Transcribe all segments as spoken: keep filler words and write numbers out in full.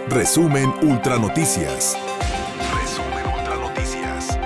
Resumen Ultra Noticias. Resumen Ultra Noticias.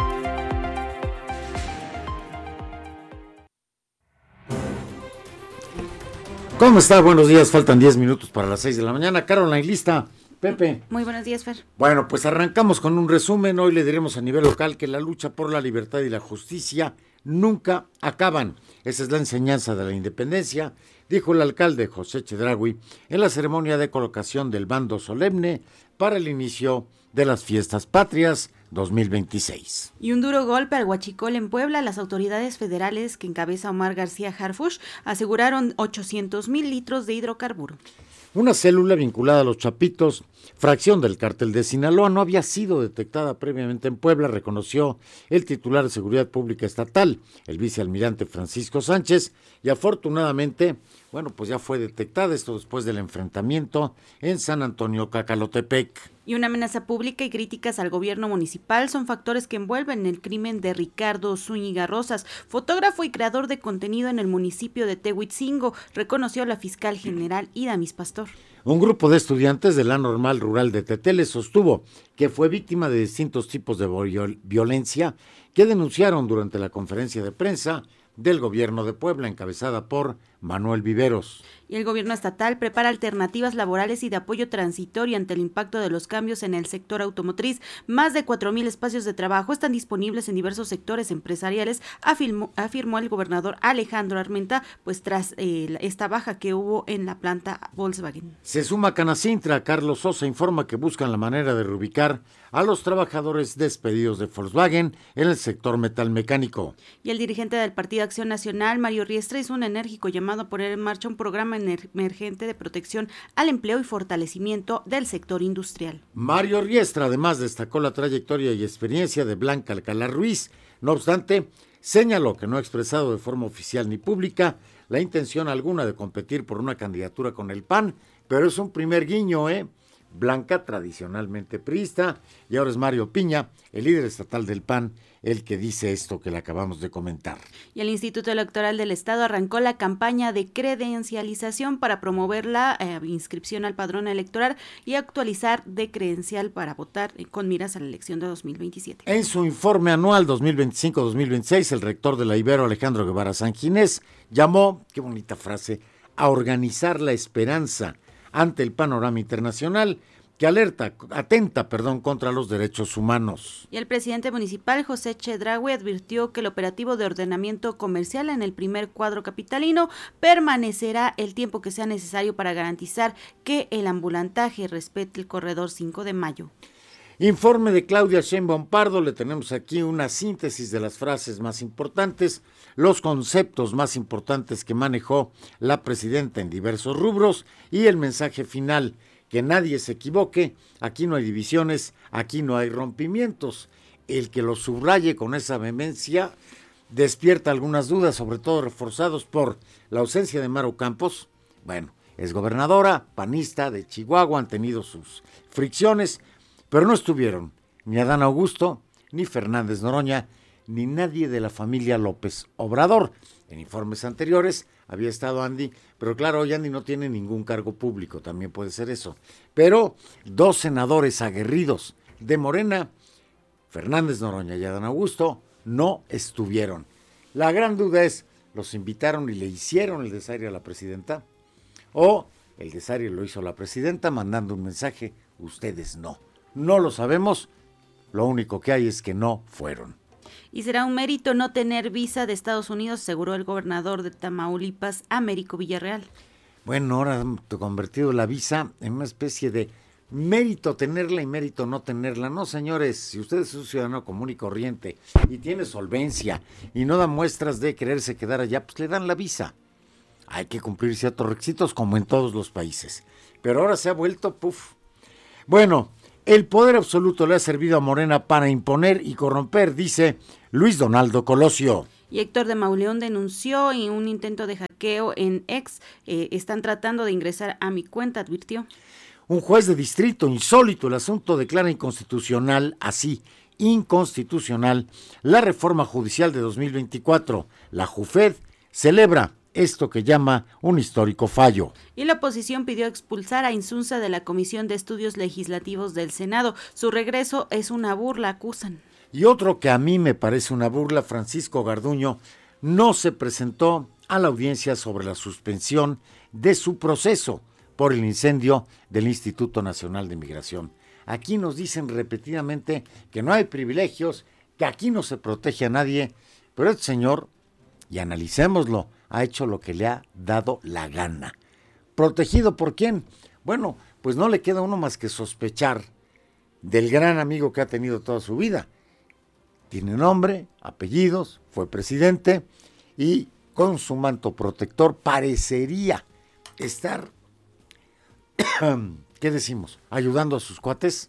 ¿Cómo está? Buenos días, faltan diez minutos para las seis de la mañana. Caroline, lista. Pepe. Muy buenos días, Fer. Bueno, pues arrancamos con un resumen. Hoy le diremos a nivel local que la lucha por la libertad y la justicia nunca acaban. Esa es la enseñanza de la independencia, dijo el alcalde José Chedraui en la ceremonia de colocación del bando solemne para el inicio de las fiestas patrias dos mil veintiséis. Y un duro golpe al huachicol en Puebla. Las autoridades federales que encabeza Omar García Harfuch aseguraron ochocientos mil litros de hidrocarburo. Una célula vinculada a los Chapitos, fracción del cártel de Sinaloa, no había sido detectada previamente en Puebla, reconoció el titular de Seguridad Pública Estatal, el vicealmirante Francisco Sánchez, y afortunadamente, bueno, pues ya fue detectada, esto después del enfrentamiento en San Antonio Cacalotepec. Y una amenaza pública y críticas al gobierno municipal son factores que envuelven el crimen de Ricardo Zúñiga Rosas, fotógrafo y creador de contenido en el municipio de Tehuitzingo, reconoció la fiscal general Idamis Pastor. Un grupo de estudiantes de la Normal Rural de Tetele sostuvo que fue víctima de distintos tipos de viol- violencia que denunciaron durante la conferencia de prensa del gobierno de Puebla, encabezada por Manuel Viveros. Y el gobierno estatal prepara alternativas laborales y de apoyo transitorio ante el impacto de los cambios en el sector automotriz. Más de cuatro mil espacios de trabajo están disponibles en diversos sectores empresariales, afirmó, afirmó el gobernador Alejandro Armenta, pues tras eh, esta baja que hubo en la planta Volkswagen. Se suma Canacintra. Carlos Sosa informa que buscan la manera de reubicar a los trabajadores despedidos de Volkswagen en el sector metalmecánico. Y el dirigente del Partido Acción Nacional, Mario Riestra, hizo un enérgico llamado a poner en marcha un programa emergente de protección al empleo y fortalecimiento del sector industrial. Mario Riestra además destacó la trayectoria y experiencia de Blanca Alcalá Ruiz. No obstante, señaló que no ha expresado de forma oficial ni pública la intención alguna de competir por una candidatura con el P A N, pero es un primer guiño, ¿eh? Blanca, tradicionalmente priista, y ahora es Mario Piña, el líder estatal del P A N, el que dice esto que le acabamos de comentar. Y el Instituto Electoral del Estado arrancó la campaña de credencialización para promover la eh, inscripción al padrón electoral y actualizar de credencial para votar eh, con miras a la elección de dos mil veintisiete. En su informe anual dos mil veinticinco dos mil veintiséis, el rector de la Ibero, Alejandro Guevara Sanginés, llamó, qué bonita frase, a organizar la esperanza ante el panorama internacional que alerta, atenta, perdón, contra los derechos humanos. Y el presidente municipal, José Chedraui, advirtió que el operativo de ordenamiento comercial en el primer cuadro capitalino permanecerá el tiempo que sea necesario para garantizar que el ambulantaje respete el corredor cinco de mayo. Informe de Claudia Sheinbaum Pardo, le tenemos aquí una síntesis de las frases más importantes, los conceptos más importantes que manejó la presidenta en diversos rubros y el mensaje final: que nadie se equivoque, aquí no hay divisiones, aquí no hay rompimientos. El que lo subraye con esa vehemencia despierta algunas dudas, sobre todo reforzados por la ausencia de Maru Campos. Bueno, es gobernadora, panista de Chihuahua, han tenido sus fricciones, pero no estuvieron ni Adán Augusto, ni Fernández Noroña, ni nadie de la familia López Obrador. En informes anteriores había estado Andy, pero claro, hoy Andy no tiene ningún cargo público, también puede ser eso. Pero dos senadores aguerridos de Morena, Fernández Noroña y Adán Augusto, no estuvieron. La gran duda es, ¿los invitaron y le hicieron el desaire a la presidenta? ¿O el desaire lo hizo la presidenta mandando un mensaje, ustedes no? No lo sabemos, lo único que hay es que no fueron. Y será un mérito no tener visa de Estados Unidos, aseguró el gobernador de Tamaulipas, Américo Villarreal. Bueno, ahora han convertido la visa en una especie de mérito tenerla y mérito no tenerla. No, señores, si usted es un ciudadano común y corriente y tiene solvencia y no da muestras de quererse quedar allá, pues le dan la visa. Hay que cumplir ciertos requisitos como en todos los países. Pero ahora se ha vuelto, puf. Bueno, el poder absoluto le ha servido a Morena para imponer y corromper, dice Luis Donaldo Colosio. Y Héctor de Mauleón denunció en un intento de hackeo en X. Eh, están tratando de ingresar a mi cuenta, advirtió. Un juez de distrito, insólito el asunto, declara inconstitucional, así, inconstitucional, la reforma judicial de dos mil veinticuatro. La JUFED celebra esto que llama un histórico fallo. Y la oposición pidió expulsar a Insunza de la Comisión de Estudios Legislativos del Senado. Su regreso es una burla, acusan. Y otro que a mí me parece una burla, Francisco Garduño, no se presentó a la audiencia sobre la suspensión de su proceso por el incendio del Instituto Nacional de Migración. Aquí nos dicen repetidamente que no hay privilegios, que aquí no se protege a nadie, pero este señor, y analicémoslo, ha hecho lo que le ha dado la gana. ¿Protegido por quién? Bueno, pues no le queda uno más que sospechar del gran amigo que ha tenido toda su vida. Tiene nombre, apellidos, fue presidente y con su manto protector parecería estar, ¿qué decimos?, ayudando a sus cuates.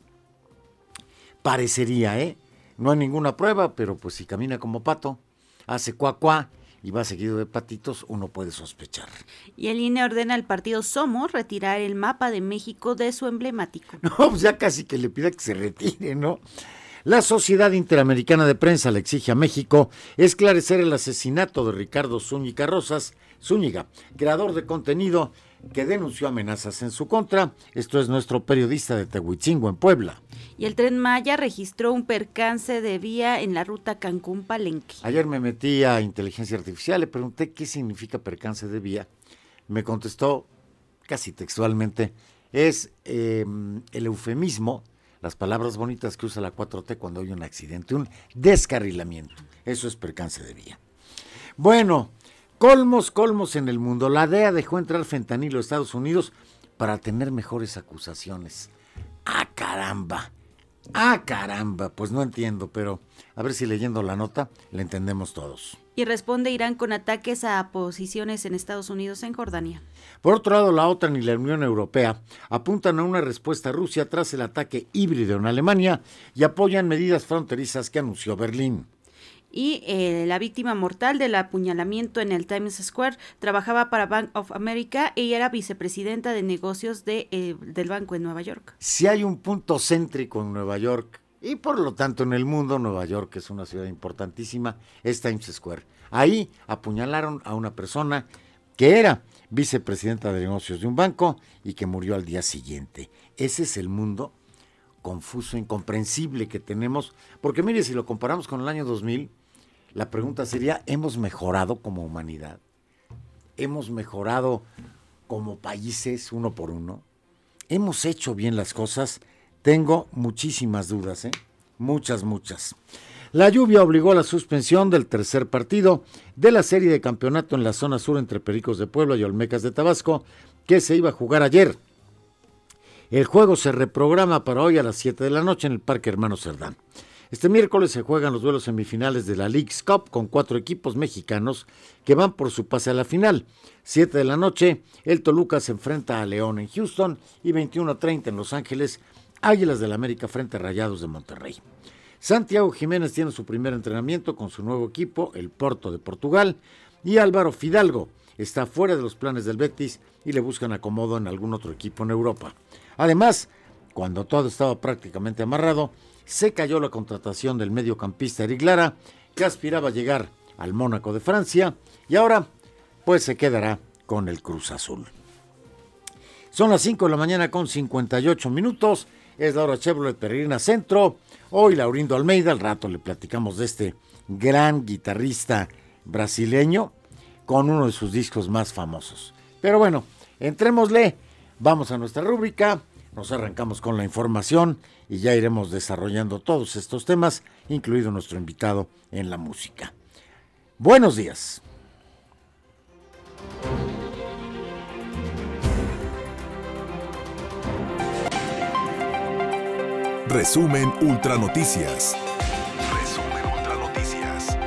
Parecería, ¿eh? No hay ninguna prueba, pero pues si camina como pato, hace cuá cuá y va seguido de patitos, uno puede sospechar. Y el I N E ordena al partido Somos retirar el mapa de México de su emblemático. No, pues ya casi que le pida que se retire, ¿no? La Sociedad Interamericana de Prensa le exige a México esclarecer el asesinato de Ricardo Zúñiga Rosas, Zúñiga, creador de contenido que denunció amenazas en su contra. Esto es nuestro periodista de Tehuitzingo, en Puebla. Y el Tren Maya registró un percance de vía en la ruta Cancún-Palenque. Ayer me metí a Inteligencia Artificial, le pregunté qué significa percance de vía. Me contestó casi textualmente, es eh, el eufemismo, las palabras bonitas que usa la cuatro T cuando hay un accidente, un descarrilamiento. Eso es percance de vía. Bueno, colmos, colmos en el mundo. La D E A dejó entrar fentanilo a Estados Unidos para tener mejores acusaciones. ¡Ah, caramba! ¡Ah, caramba! Pues no entiendo, pero a ver si leyendo la nota la entendemos todos. Y responde Irán con ataques a posiciones en Estados Unidos en Jordania. Por otro lado, la OTAN y la Unión Europea apuntan a una respuesta a Rusia tras el ataque híbrido en Alemania y apoyan medidas fronterizas que anunció Berlín. Y eh, la víctima mortal del apuñalamiento en el Times Square trabajaba para Bank of America y era vicepresidenta de negocios de, eh, del banco en Nueva York. Si hay un punto céntrico en Nueva York, y por lo tanto en el mundo, Nueva York es una ciudad importantísima, es Times Square. Ahí apuñalaron a una persona que era vicepresidenta de negocios de un banco y que murió al día siguiente. Ese es el mundo confuso, incomprensible que tenemos, porque mire, si lo comparamos con el año dos mil, la pregunta sería, ¿hemos mejorado como humanidad? ¿Hemos mejorado como países uno por uno? ¿Hemos hecho bien las cosas? Tengo muchísimas dudas, ¿eh? Muchas, muchas. La lluvia obligó a la suspensión del tercer partido de la serie de campeonato en la zona sur entre Pericos de Puebla y Olmecas de Tabasco, que se iba a jugar ayer. El juego se reprograma para hoy a las siete de la noche en el Parque Hermano Cerdán. Este miércoles se juegan los duelos semifinales de la Leagues Cup con cuatro equipos mexicanos que van por su pase a la final. siete de la noche, el Toluca se enfrenta a León en Houston y veintiuno treinta en Los Ángeles, Águilas del América frente a Rayados de Monterrey. Santiago Jiménez tiene su primer entrenamiento con su nuevo equipo, el Porto de Portugal, y Álvaro Fidalgo está fuera de los planes del Betis y le buscan acomodo en algún otro equipo en Europa. Además, cuando todo estaba prácticamente amarrado, se cayó la contratación del mediocampista Eric Lara, que aspiraba a llegar al Mónaco de Francia, y ahora pues se quedará con el Cruz Azul. Son las cinco de la mañana con cincuenta y ocho minutos, es la hora Chevrolet Peregrina Centro. Hoy Laurindo Almeida, al rato le platicamos de este gran guitarrista brasileño con uno de sus discos más famosos. Pero bueno, entrémosle, vamos a nuestra rúbrica, nos arrancamos con la información y ya iremos desarrollando todos estos temas, incluido nuestro invitado en la música. Buenos días. Resumen Ultra Noticias. Resumen Ultra Noticias.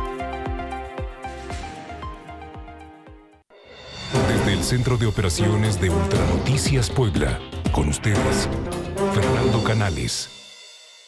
Desde el Centro de Operaciones de Ultra Noticias Puebla, con ustedes, Fernando Canales.